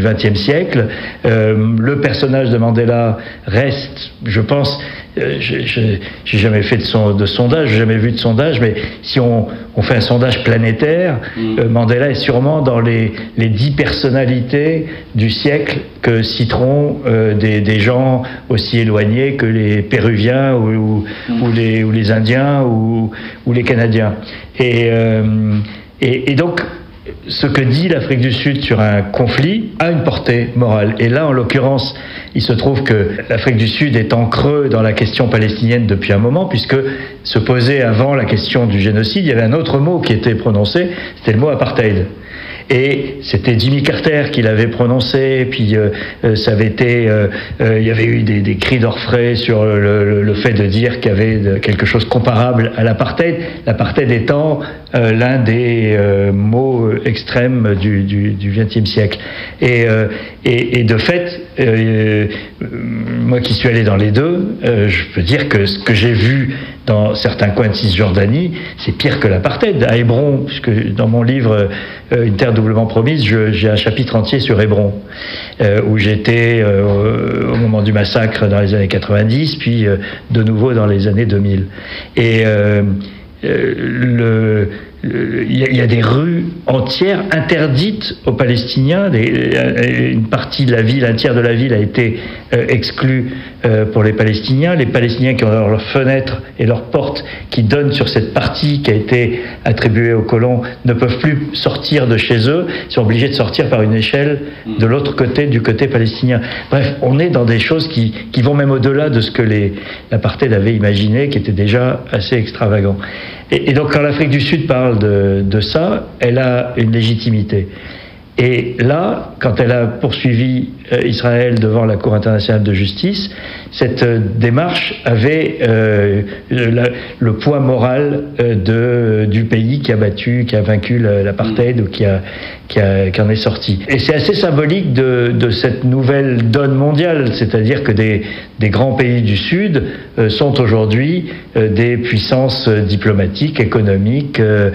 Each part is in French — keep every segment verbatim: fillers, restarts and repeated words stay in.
vingtième siècle. Euh, le personnage de Mandela reste, je pense, euh, j'ai jamais fait de, son, de sondage, j'ai jamais vu de sondage, mais si on, on fait un sondage planétaire, mmh. euh, Mandela est sûrement dans les, les dix personnalités du siècle que citeront euh, des, des gens aussi éloignés que les Péruviens ou, ou, mmh. ou, les, ou les Indiens ou, ou les Canadiens. Et, euh, et, et donc, ce que dit l'Afrique du Sud sur un conflit a une portée morale. Et là, en l'occurrence, il se trouve que l'Afrique du Sud est en creux dans la question palestinienne depuis un moment, puisque se posait avant la question du génocide, il y avait un autre mot qui était prononcé, c'était le mot apartheid. Et c'était Jimmy Carter qui l'avait prononcé, puis euh, ça avait été, euh, euh, il y avait eu des, des cris d'orfraie sur le, le, le fait de dire qu'il y avait quelque chose comparable à l'apartheid, l'apartheid étant euh, l'un des euh, mots extrêmes du, du, du vingtième siècle. Et, euh, et, et de fait, euh, moi qui suis allé dans les deux, euh, je peux dire que ce que j'ai vu dans certains coins de Cisjordanie, c'est pire que l'apartheid. À Hébron, puisque dans mon livre euh, Une terre doublement promise, j'ai un chapitre entier sur Hébron, euh, où j'étais euh, au moment du massacre dans les années quatre-vingt-dix, puis euh, de nouveau dans les années deux mille. Et euh, euh, le... Il y, y a des rues entières interdites aux Palestiniens. Des, une partie de la ville, un tiers de la ville a été euh, exclue euh, pour les Palestiniens. Les Palestiniens qui ont leurs fenêtres et leurs portes qui donnent sur cette partie qui a été attribuée aux colons ne peuvent plus sortir de chez eux. Ils sont obligés de sortir par une échelle de l'autre côté, du côté palestinien. Bref, on est dans des choses qui, qui vont même au-delà de ce que l'apartheid avait imaginé, qui était déjà assez extravagant. Et, et donc quand l'Afrique du Sud parle de, de ça, elle a une légitimité. Et là, quand elle a poursuivi euh, Israël devant la Cour internationale de justice, cette euh, démarche avait euh, le, le poids moral euh, de, du pays qui a battu, qui a vaincu l'apartheid, mmh. ou qui, a, qui, a, qui en est sorti. Et c'est assez symbolique de, de cette nouvelle donne mondiale, c'est-à-dire que des, des grands pays du Sud euh, sont aujourd'hui euh, des puissances diplomatiques, économiques, euh,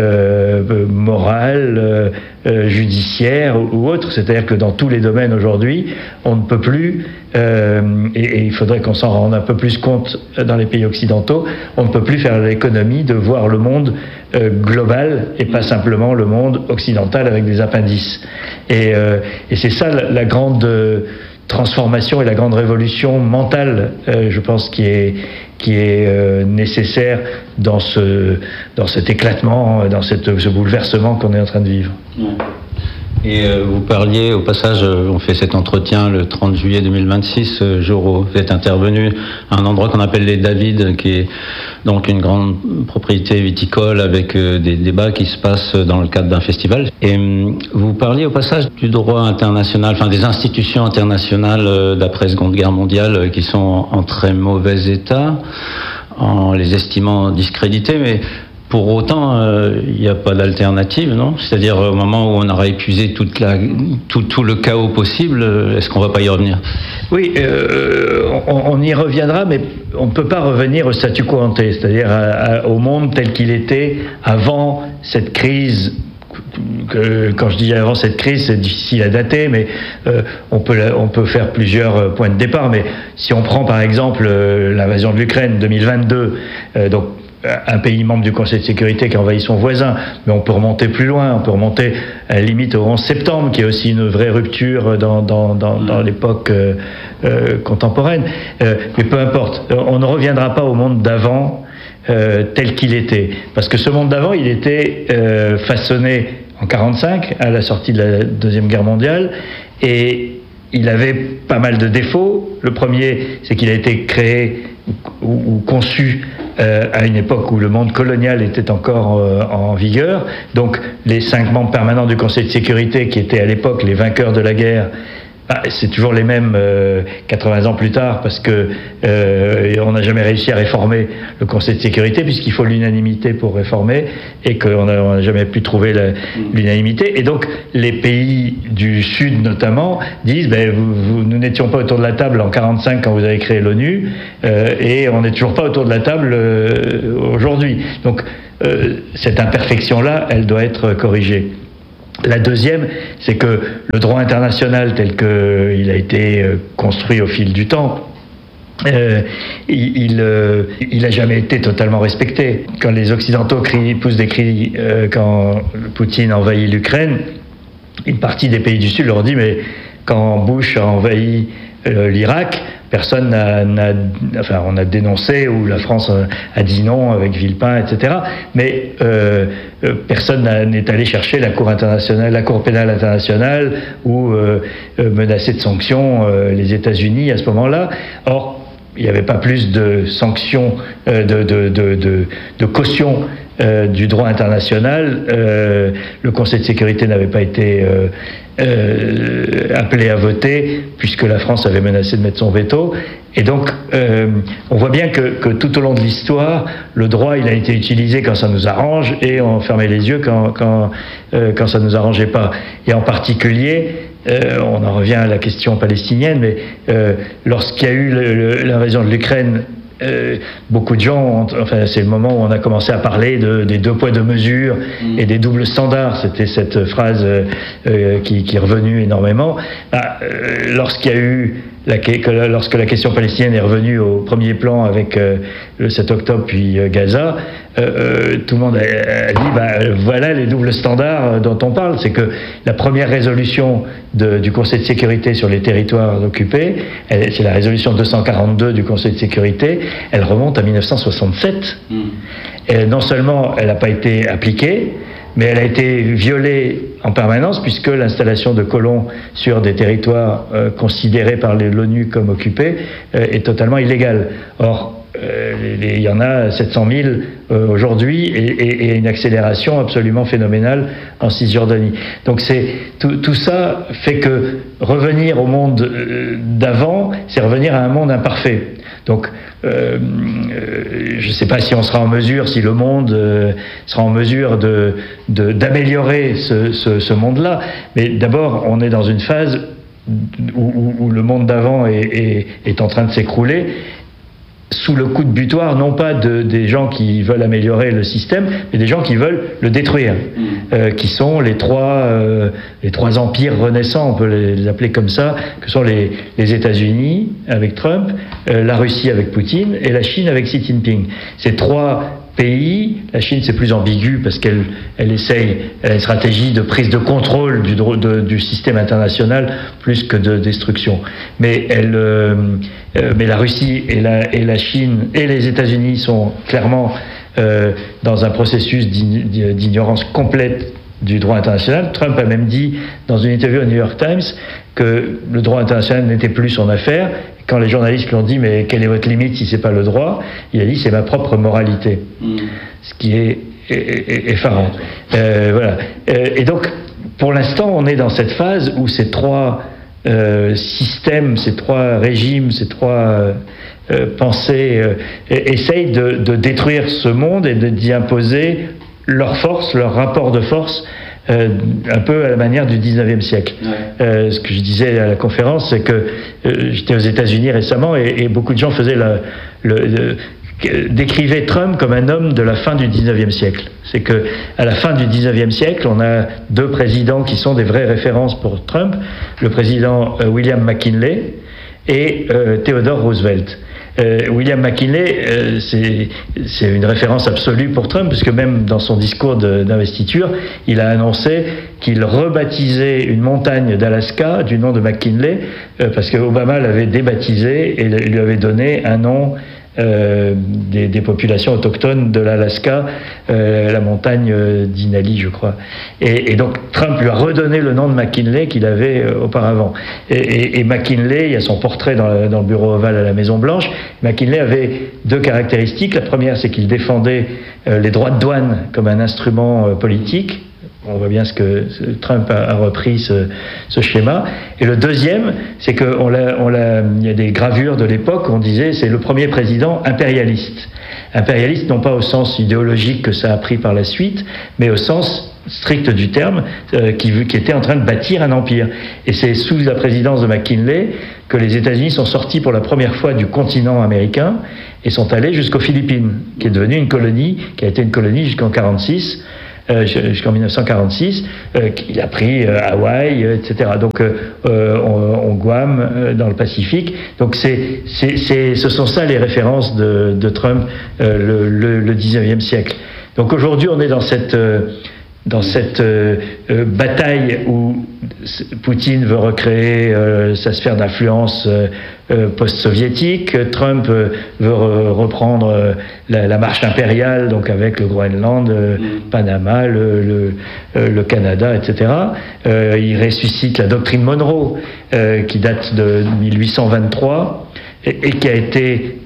euh, morales, euh, euh, judiciaires ou, ou autres. C'est-à-dire que dans tous les domaines aujourd'hui, on ne peut plus, euh, et, et il faudrait qu'on s'en rende un peu plus compte dans les pays occidentaux, on ne peut plus faire l'économie de voir le monde euh, global et pas simplement le monde occidental avec des appendices. Et, euh, et c'est ça la, la grande transformation et la grande révolution mentale, euh, je pense, qui est, qui est euh, nécessaire dans, ce, dans cet éclatement, dans cette, ce bouleversement qu'on est en train de vivre. Ouais. Et euh, vous parliez, au passage, euh, on fait cet entretien le trente juillet deux mille vingt-six, euh, jour où vous êtes intervenu à un endroit qu'on appelle les Davids, qui est donc une grande propriété viticole avec euh, des débats qui se passent dans le cadre d'un festival. Et euh, vous parliez au passage du droit international, enfin des institutions internationales euh, d'après Seconde Guerre mondiale euh, qui sont en très mauvais état, en les estimant discréditées, mais pour autant, il n'y a pas d'alternative, non? C'est-à-dire, au moment où on aura épuisé toute la, tout, tout le chaos possible, est-ce qu'on ne va pas y revenir? Oui, euh, on, on y reviendra, mais on ne peut pas revenir au statu quo ante, c'est-à-dire à, à, au monde tel qu'il était avant cette crise. Que, quand je dis avant cette crise, c'est difficile à dater, mais euh, on, peut, on peut faire plusieurs points de départ. Mais si on prend par exemple l'invasion de l'Ukraine deux mille vingt-deux, euh, donc un pays membre du Conseil de sécurité qui envahit son voisin, mais on peut remonter plus loin, on peut remonter à la limite au onze septembre, qui est aussi une vraie rupture dans, dans, dans, dans l'époque euh, euh, contemporaine. Euh, mais peu importe, on ne reviendra pas au monde d'avant euh, tel qu'il était. Parce que ce monde d'avant, il était euh, façonné en quarante-cinq, à la sortie de la Deuxième Guerre mondiale, et il avait pas mal de défauts. Le premier, c'est qu'il a été créé ou, ou conçu Euh, à une époque où le monde colonial était encore euh, en vigueur. Donc les cinq membres permanents du Conseil de sécurité, qui étaient à l'époque les vainqueurs de la guerre, bah, c'est toujours les mêmes euh, quatre-vingts ans plus tard, parce que euh, on n'a jamais réussi à réformer le Conseil de sécurité, puisqu'il faut l'unanimité pour réformer, et qu'on n'a jamais pu trouver l'unanimité. Et donc les pays du Sud notamment disent ben, vous, vous, nous n'étions pas autour de la table en quarante-cinq quand vous avez créé l'ONU, euh, et on n'est toujours pas autour de la table euh, aujourd'hui. Donc euh, cette imperfection-là, elle doit être corrigée. La deuxième, c'est que le droit international tel qu'il a été construit au fil du temps, Euh, il, euh, il a jamais été totalement respecté. Quand les Occidentaux crient, poussent des cris euh, quand Poutine envahit l'Ukraine, une partie des pays du Sud leur dit mais quand Bush a envahi euh, l'Irak, personne n'a, n'a, enfin on a dénoncé, ou la France a, a dit non avec Villepin, et cetera. Mais euh, euh, personne n'est allé chercher la Cour internationale, la Cour pénale internationale, ou euh, euh, menacé de sanctions euh, les États-Unis à ce moment-là. Or il n'y avait pas plus de sanctions, euh, de, de, de, de, de caution euh, du droit international. Euh, le Conseil de sécurité n'avait pas été euh, euh, appelé à voter, puisque la France avait menacé de mettre son veto. Et donc, euh, on voit bien que, que tout au long de l'histoire, le droit, il a été utilisé quand ça nous arrange, et on fermait les yeux quand, quand, euh, quand ça nous arrangeait pas. Et en particulier, Euh, on en revient à la question palestinienne, mais euh, lorsqu'il y a eu l'invasion de l'Ukraine, euh, beaucoup de gens, ont, enfin c'est le moment où on a commencé à parler de, des deux poids deux mesures mmh. et des doubles standards. C'était cette phrase euh, qui, qui est revenue énormément. Ah, euh, lorsqu'il y a eu La, que, lorsque la question palestinienne est revenue au premier plan avec euh, le sept octobre puis euh, Gaza, euh, euh, tout le monde a, a dit bah, voilà les doubles standards dont on parle. C'est que la première résolution de, du Conseil de sécurité sur les territoires occupés, c'est la résolution deux cent quarante-deux du Conseil de sécurité, elle remonte à mille neuf cent soixante-sept. Mm. Et non seulement elle n'a pas été appliquée, mais elle a été violée en permanence, puisque l'installation de colons sur des territoires euh, considérés par l'ONU comme occupés euh, est totalement illégale. Or, euh, il y en a sept cent mille euh, aujourd'hui, et, et, et une accélération absolument phénoménale en Cisjordanie. Donc c'est, tout, tout ça fait que revenir au monde euh, d'avant, c'est revenir à un monde imparfait. Donc, euh, je ne sais pas si on sera en mesure, si le monde euh, sera en mesure de, de, d'améliorer ce, ce, ce monde-là. Mais d'abord, on est dans une phase où, où, où le monde d'avant est, est, est en train de s'écrouler, sous le coup de butoir, non pas de, des gens qui veulent améliorer le système, mais des gens qui veulent le détruire, mmh. euh, qui sont les trois, euh, les trois empires renaissants, on peut les, les appeler comme ça, que sont les, les États-Unis avec Trump, euh, la Russie avec Poutine et la Chine avec Xi Jinping. Ces trois pays, la Chine c'est plus ambigu parce qu'elle elle essaye, elle a une stratégie de prise de contrôle du, de, du système international plus que de destruction. Mais elle, euh, euh, mais la Russie et la, et la Chine et les États-Unis sont clairement euh, dans un processus d'ignorance complète du droit international. Trump a même dit dans une interview au New York Times que le droit international n'était plus son affaire. Quand les journalistes lui ont dit mais quelle est votre limite si c'est pas le droit, il a dit c'est ma propre moralité, mmh. ce qui est, est, est effarant. Euh, voilà. Euh, et donc pour l'instant on est dans cette phase où ces trois euh, systèmes, ces trois régimes, ces trois euh, pensées euh, essayent de, de détruire ce monde et de, d'y imposer leur force, leur rapport de force. Euh, un peu à la manière du dix-neuvième siècle. Ouais. Euh, ce que je disais à la conférence, c'est que euh, j'étais aux États-Unis récemment et, et beaucoup de gens faisaient la, le, le, décrivaient Trump comme un homme de la fin du dix-neuvième siècle. C'est que à la fin du dix-neuvième siècle, on a deux présidents qui sont des vraies références pour Trump, le président euh, William McKinley et euh, Theodore Roosevelt. Euh, William McKinley, euh, c'est, c'est une référence absolue pour Trump, puisque même dans son discours de, d'investiture, il a annoncé qu'il rebaptisait une montagne d'Alaska du nom de McKinley, euh, parce que Obama l'avait débaptisé et lui avait donné un nom euh, des, des populations autochtones de l'Alaska, euh, la montagne d'Inali, je crois. Et, et donc Trump lui a redonné le nom de McKinley qu'il avait euh, auparavant. Et, et, et McKinley, il y a son portrait dans, la, dans le bureau ovale à la Maison Blanche. McKinley avait deux caractéristiques. La première, c'est qu'il défendait euh, les droits de douane comme un instrument euh, politique. On voit bien ce que Trump a, a repris ce, ce schéma. Et le deuxième, c'est qu'on l'a, on l'a, il y a des gravures de l'époque où on disait c'est le premier président impérialiste. Impérialiste non pas au sens idéologique que ça a pris par la suite, mais au sens strict du terme, euh, qui, qui était en train de bâtir un empire. Et c'est sous la présidence de McKinley que les États-Unis sont sortis pour la première fois du continent américain et sont allés jusqu'aux Philippines, qui est devenue une colonie, qui a été une colonie jusqu'en quarante-six. euh, jusqu'en mille neuf cent quarante-six, euh, il a pris euh, Hawaï, euh, et cetera. Donc euh, on, on Guam euh, dans le Pacifique. Donc c'est, c'est, c'est, ce sont ça les références de, de Trump euh, le, le, le dix-neuvième siècle. Donc aujourd'hui on est dans cette euh, dans cette euh, euh, bataille où Poutine veut recréer euh, sa sphère d'influence euh, euh, post-soviétique, Trump euh, veut re reprendre euh, la, la marche impériale, donc avec le Groenland, euh, mmh. Panama, le, le, euh, le Canada, et cetera. Euh, il ressuscite la doctrine Monroe, euh, qui date de mille huit cent vingt-trois et, et qui a été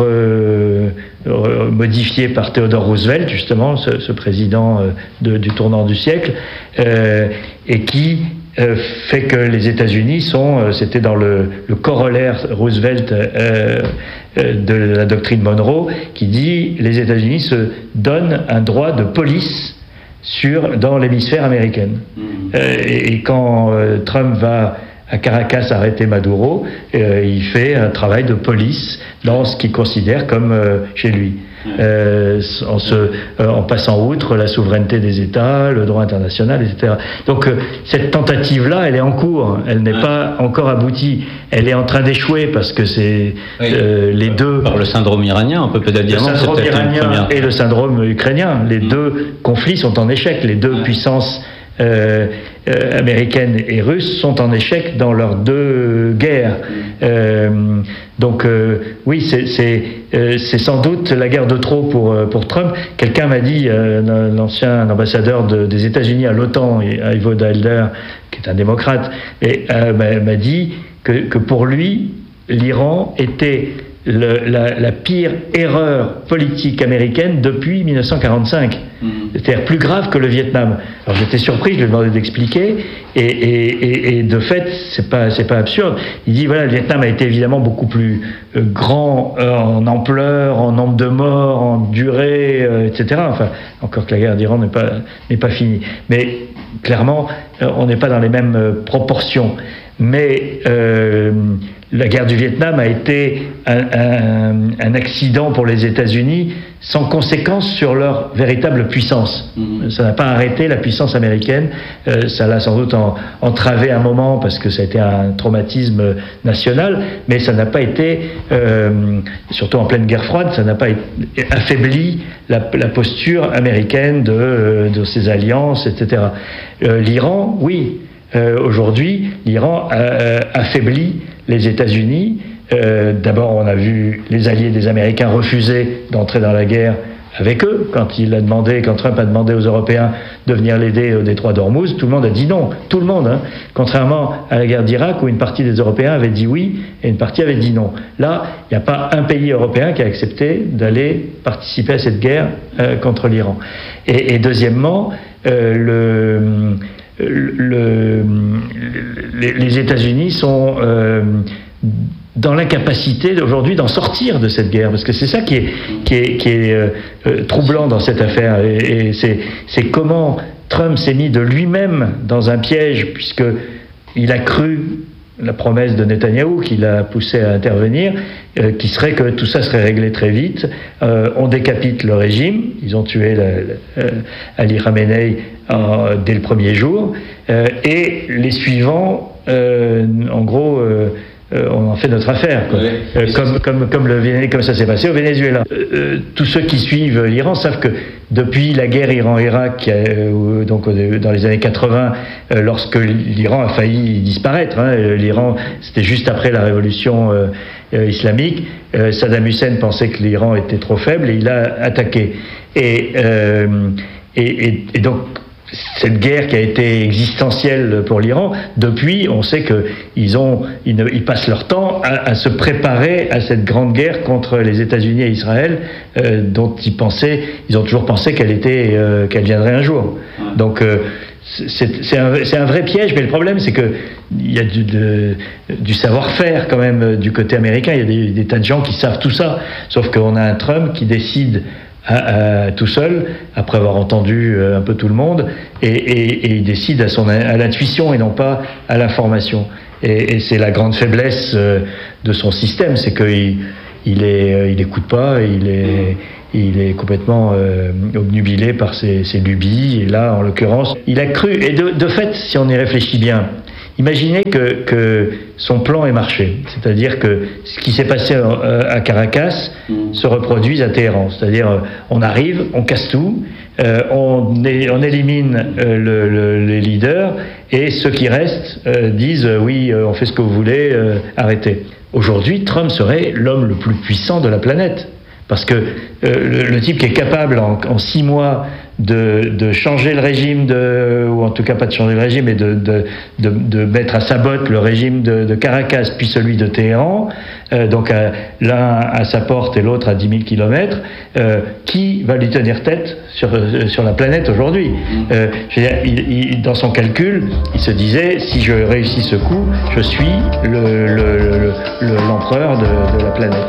Re, re, modifié par Theodore Roosevelt, justement, ce, ce président euh, de, du tournant du siècle, euh, et qui euh, fait que les États-Unis sont, euh, c'était dans le, le corollaire Roosevelt euh, euh, de la doctrine Monroe, qui dit les États-Unis se donnent un droit de police sur, dans l'hémisphère américaine. Mmh. Euh, et, et quand euh, Trump va à Caracas arrêter Maduro, euh, il fait un travail de police dans ce qu'il considère comme euh, chez lui, euh, en, se, euh, en passant outre la souveraineté des États, le droit international, et cetera. Donc euh, cette tentative-là, elle est en cours, elle n'est pas encore aboutie, elle est en train d'échouer parce que c'est oui. euh, les deux... Par le syndrome iranien, on peut peut-être dire... Le syndrome iranien première... et le syndrome ukrainien, les mmh. deux conflits sont en échec, les deux mmh. puissances Euh, euh, américaines et russes sont en échec dans leurs deux guerres. Euh, donc euh, oui, c'est, c'est, euh, c'est sans doute la guerre de trop pour, pour Trump. Quelqu'un m'a dit, euh, l'ancien ambassadeur de, des États-Unis à l'OTAN, Ivo Daalder, qui est un démocrate, et, euh, m'a, m'a dit que, que pour lui, l'Iran était Le, la, la pire erreur politique américaine depuis mille neuf cent quarante-cinq. Mmh. C'est-à-dire plus grave que le Vietnam. Alors j'étais surpris, je lui ai demandé d'expliquer, et, et, et, et de fait, c'est pas, c'est pas absurde. Il dit voilà, le Vietnam a été évidemment beaucoup plus euh, grand euh, en ampleur, en nombre de morts, en durée, euh, et cetera. Enfin, encore que la guerre d'Iran n'est pas, n'est pas finie. Mais clairement, euh, on n'est pas dans les mêmes euh, proportions. Mais euh, la guerre du Vietnam a été un, un, un accident pour les États-Unis sans conséquence sur leur véritable puissance. Mmh. Ça n'a pas arrêté la puissance américaine, euh, ça l'a sans doute en, entravé un moment parce que ça a été un traumatisme national, mais ça n'a pas été, euh, surtout en pleine guerre froide, ça n'a pas été, affaibli la, la posture américaine de, de ses alliances, et cetera. Euh, L'Iran, oui. Euh, aujourd'hui, l'Iran a affaibli les États-Unis. Euh, d'abord, on a vu les alliés des Américains refuser d'entrer dans la guerre avec eux. Quand il a demandé, quand Trump a demandé aux Européens de venir l'aider au détroit d'Ormuz, tout le monde a dit non. Tout le monde, hein. Contrairement à la guerre d'Irak où une partie des Européens avait dit oui et une partie avait dit non. Là, il n'y a pas un pays européen qui a accepté d'aller participer à cette guerre euh, contre l'Iran. Et, et deuxièmement, euh, le Le, les, les États-Unis sont euh, dans l'incapacité aujourd'hui d'en sortir de cette guerre, parce que c'est ça qui est, qui est, qui est euh, euh, troublant dans cette affaire, et, et c'est, c'est comment Trump s'est mis de lui-même dans un piège, puisqu'il a cru la promesse de Netanyahou qui l'a poussé à intervenir, euh, qui serait que tout ça serait réglé très vite. Euh, on décapite le régime, ils ont tué la, la, euh, Ali Khamenei euh, dès le premier jour, euh, et les suivants, euh, en gros, euh, euh, on en fait notre affaire, quoi. Oui, euh, comme, comme, comme, le, comme ça s'est passé au Venezuela. Euh, tous ceux qui suivent l'Iran savent que depuis la guerre Iran-Irak, euh, donc dans les années quatre-vingts, euh, lorsque l'Iran a failli disparaître, hein, l'Iran, c'était juste après la révolution euh, euh, islamique, euh, Saddam Hussein pensait que l'Iran était trop faible et il a attaqué. Et, euh, et, et, et donc, cette guerre qui a été existentielle pour l'Iran, depuis, on sait qu'ils ont, ils, ne, ils passent leur temps à, à se préparer à cette grande guerre contre les États-Unis et Israël, euh, dont ils pensaient, ils ont toujours pensé qu'elle était, euh, qu'elle viendrait un jour. Donc, euh, c'est, c'est, un, c'est un vrai piège, mais le problème, c'est que il y a du, de, du savoir-faire quand même du côté américain. Il y a des, des tas de gens qui savent tout ça, sauf qu'on a un Trump qui décide À, à, tout seul, après avoir entendu euh, un peu tout le monde, et, et, et il décide à, son, à l'intuition et non pas à l'information. Et, et c'est la grande faiblesse euh, de son système, c'est qu'il il est, il écoute pas, il est, il est complètement euh, obnubilé par ses, ses lubies. Et là, en l'occurrence, il a cru. Et de, de fait, si on y réfléchit bien, imaginez que, que son plan ait marché. C'est-à-dire que ce qui s'est passé à Caracas se reproduise à Téhéran. C'est-à-dire, on arrive, on casse tout, euh, on, é, on élimine euh, le, le, les leaders, et ceux qui restent euh, disent euh, oui, euh, on fait ce que vous voulez, euh, arrêtez. Aujourd'hui, Trump serait l'homme le plus puissant de la planète. Parce que euh, le, le type qui est capable en, en six mois de, de changer le régime, de, ou en tout cas pas de changer le régime, mais de, de, de, de mettre à sa botte le régime de, de Caracas puis celui de Téhéran, euh, donc à, l'un à sa porte et l'autre à dix mille kilomètres, euh, qui va lui tenir tête sur, sur la planète aujourd'hui? euh, je veux dire, il, il, dans son calcul, il se disait, si je réussis ce coup, je suis le, le, le, le, l'empereur de, de la planète.